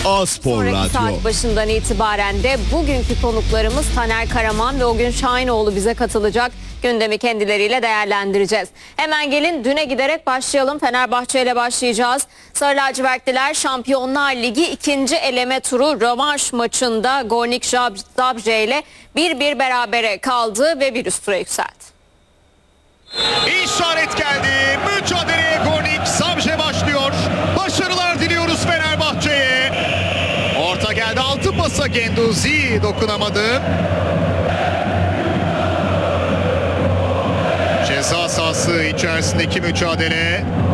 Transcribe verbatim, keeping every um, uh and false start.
A-Spor Sonraki Radyo. saat başından itibaren de bugünkü konuklarımız Taner Karaman ve Ogün Şahinoğlu bize katılacak. Gündemi kendileriyle değerlendireceğiz. Hemen gelin düne giderek başlayalım. Fenerbahçe ile başlayacağız. Sarı lacivertliler Şampiyonlar Ligi ikinci eleme turu rövanş maçında Gornik Zabrze ile bir bir berabere kaldı ve bir üst tura yükseldi. İşaret geldi. Mücadeleye Gornik Zabrze başlıyor. Başarılar diliyoruz Fenerbahçe'ye. Orta geldi. Altı pasa Genduzi dokunamadı. Ceza sahası içerisindeki mücadele.